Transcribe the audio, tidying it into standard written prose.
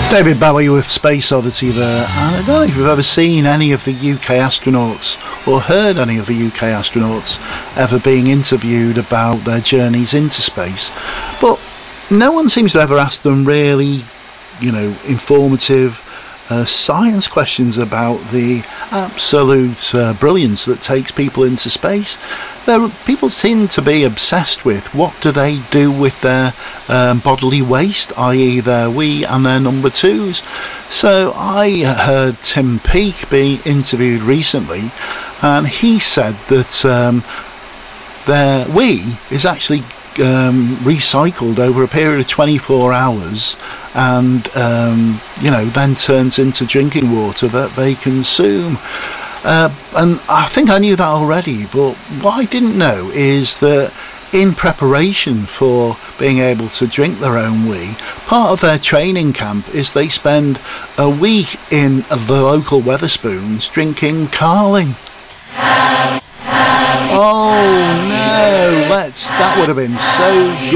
David Bowie with Space Oddity there, and I don't know if you've ever seen any of the UK astronauts or heard any of the UK astronauts ever being interviewed about their journeys into space, but no one seems to ever ask them really, informative science questions about the absolute brilliance that takes people into space. People seem to be obsessed with what do they do with their bodily waste, i.e. their wee and their number twos. So I heard Tim Peake be interviewed recently, and he said that their wee is actually recycled over a period of 24 hours and then turns into drinking water that they consume. And I think I knew that already, but what I didn't know is that in preparation for being able to drink their own wee, part of their training camp is they spend a week in the local Wetherspoons drinking Carling. Oh no, that would have been so good.